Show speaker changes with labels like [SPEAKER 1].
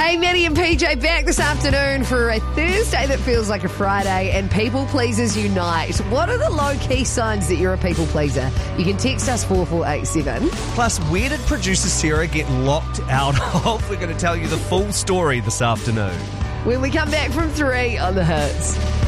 [SPEAKER 1] Hey, Maddie and PJ back this afternoon for a Thursday that feels like a Friday, and people pleasers unite. What are the low-key signs that you're a people pleaser? You can text us 4487.
[SPEAKER 2] Plus, where did producer Sarah get locked out of? We're going to tell you the full story this afternoon.
[SPEAKER 1] When we come back from 3 on the Hits.